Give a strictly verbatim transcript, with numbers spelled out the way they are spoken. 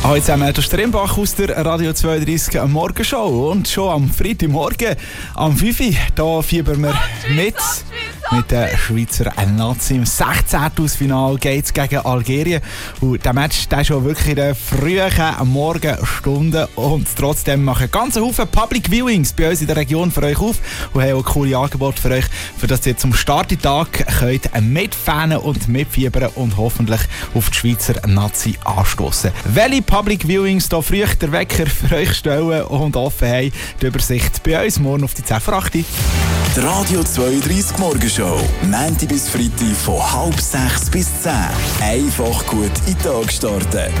Hallo zusammen, das ist der Rimbach aus der Radio zweiunddreißig Morgenshow. Und schon am Freitagmorgen, am fünf Uhr, da fiebern wir mit. Mit der Schweizer Nazi im sechzehnten Finale geht es gegen Algerien. Und der Match der ist schon wirklich in den frühen Morgenstunden. Und trotzdem machen ganz Haufen Public Viewings bei uns in der Region für euch auf. Und haben auch coole Angebote für euch, für das ihr zum Starttag könnt mitfanen und mitfiebern und hoffentlich auf die Schweizer Nazi anstoßen. Welche Public Viewings da früh der Wecker für euch stellen und offen haben, die Übersicht bei uns morgen auf die zehn vor acht. Die Radio zweiunddreißig Morgenshow. Montag bis Freitag von halb sechs bis zehn. Einfach gut in den Tag starten.